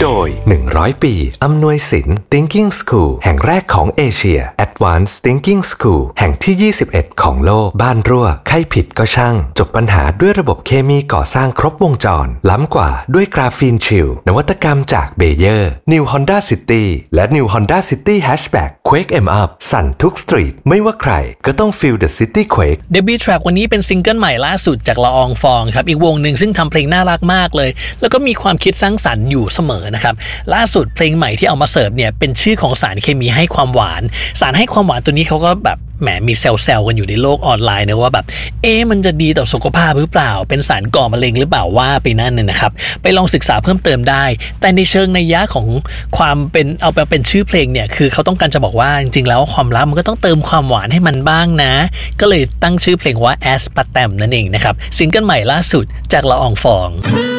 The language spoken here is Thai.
โดย100 ปีอำนวยสิน Thinking School แห่งแรกของเอเชีย Advanced Thinking School แห่งที่21ของโลกบ้านรั่วใครผิดก็ช่างจบปัญหาด้วยระบบเคมีก่อสร้างครบวงจรล้ำกว่าด้วยกราฟีนชิลนวัตกรรมจากเบเยอร์ New Honda City และ New Honda City Hatchback Quake em up สั่นทุกสตรีทไม่ว่าใครก็ต้อง Feel the City Quake Debut Track วันนี้เป็นซิงเกิลใหม่ล่าสุดจากละอองฟองครับอีกวงหนึ่งซึ่งทำเพลงน่ารักมากเลยแล้วก็มีความคิดสร้างสรรค์อยู่เสมอนะครับล่าสุดเพลงใหม่ที่เอามาเสิร์ฟเนี่ยเป็นชื่อของสารเคมีให้ความหวานสารให้ความหวานตัวนี้เขาก็แบบแหมมีเซลล์กันอยู่ในโลกออนไลน์นะว่าแบบมันจะดีต่อสุขภาพหรือเปล่าเป็นสารก่อมะเร็งหรือเปล่าว่าไปนั่นเนี่ยนะครับไปลองศึกษาเพิ่มเติมได้แต่ในเชิงนัยยะของความเป็นเอาไปเป็นชื่อเพลงเนี่ยคือเขาต้องการจะบอกว่าจริงๆแล้วความรักมันก็ต้องเติมความหวานให้มันบ้างนะก็เลยตั้งชื่อเพลงว่า Aspartame นั่นเองนะครับซิงเกิลใหม่ล่าสุดจากละอองฟอง